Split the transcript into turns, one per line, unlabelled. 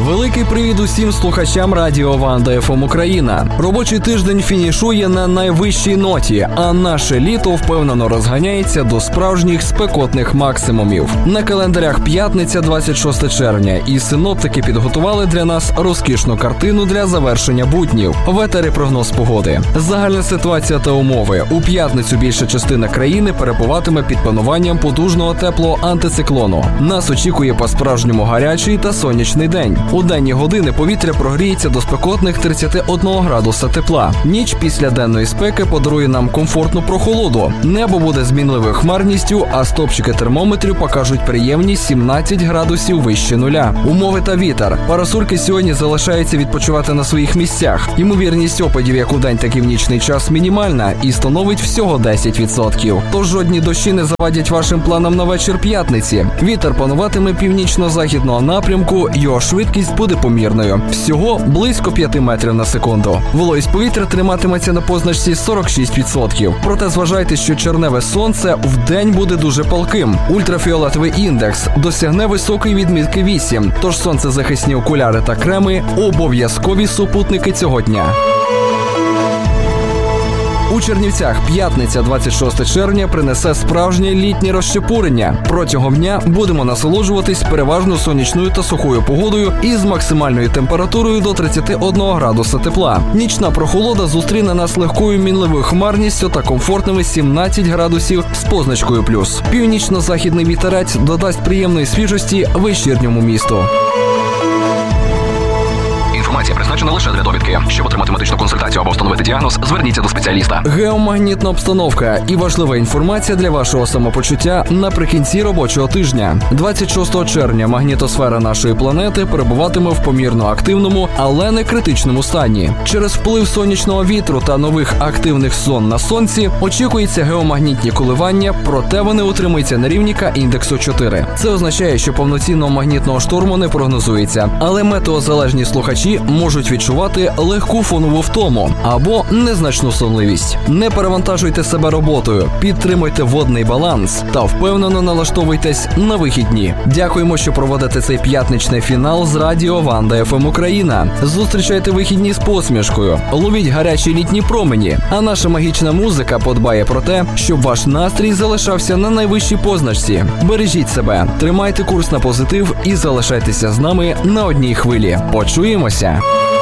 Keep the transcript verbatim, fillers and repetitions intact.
Великий привіт усім слухачам Радіо Ванда еф ем Україна. Робочий тиждень фінішує на найвищій ноті, а наше літо впевнено розганяється до справжніх спекотних максимумів. На календарях п'ятниця, двадцять шосте червня, і синоптики підготували для нас розкішну картину для завершення буднів. В етері прогноз погоди. Загальна ситуація та умови. У п'ятницю більша частина країни перебуватиме під пануванням потужного теплого антициклону. Нас очікує по-справжньому гарячий та сонячний день. У денні години повітря прогріється до спекотних тридцяти одного градуса тепла. Ніч після денної спеки подарує нам комфортну прохолоду. Небо буде змінливою хмарністю, а стопчики термометрів покажуть приємні сімнадцять градусів вище нуля. Умови та вітер. Парасольки сьогодні залишаються відпочивати на своїх місцях. Ймовірність опадів як у день, так і в нічний час мінімальна і становить всього десять відсотків. Тож жодні дощі не завадять вашим планам на вечір п'ятниці. Вітер пануватиме північно-західного напрямку, його швидкість буде помірною. Всього близько п'яти метрів на секунду. Вологість повітря триматиметься на позначці сорок шість відсотків. Проте зважайте, що червневе сонце вдень буде дуже палким. Ультрафіолетовий індекс досягне високої відмітки вісім. Тож сонцезахисні окуляри та креми – обов'язкові супутники цього дня. У Чернівцях п'ятниця, двадцять шосте червня, принесе справжнє літнє розчепурення. Протягом дня будемо насолоджуватись переважно сонячною та сухою погодою із максимальною температурою до тридцяти одного градуса тепла. Нічна прохолода зустріне нас легкою мінливою хмарністю та комфортними сімнадцять градусів з позначкою плюс. Північно-західний вітерець додасть приємної свіжості вечірньому місту. Інформація призначена лише для довідки. Щоб отримати медичну консультацію або встановити діагноз, зверніться до спеціаліста. Геомагнітна обстановка і важлива інформація для вашого самопочуття наприкінці робочого тижня. двадцять шостого червня магнітосфера нашої планети перебуватиме в помірно активному, але не критичному стані. Через вплив сонячного вітру та нових активних зон на сонці очікуються геомагнітні коливання, проте вони утримуються на рівні індексу чотири. Це означає, що повноцінного магнітного шторму не прогнозується, але метеозалежні слухачі можуть відчувати легку фонову втому або незначну сонливість. Не перевантажуйте себе роботою, підтримуйте водний баланс та впевнено налаштовуйтесь на вихідні. Дякуємо, що проводите цей п'ятничний фінал з Радіо Ванда еф ем Україна. Зустрічайте вихідні з посмішкою, ловіть гарячі літні промені, а наша магічна музика подбає про те, щоб ваш настрій залишався на найвищій позначці. Бережіть себе, тримайте курс на позитив і залишайтеся з нами на одній хвилі. Почуємося!